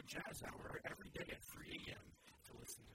Jazz Hour every day at 3 a.m. to listen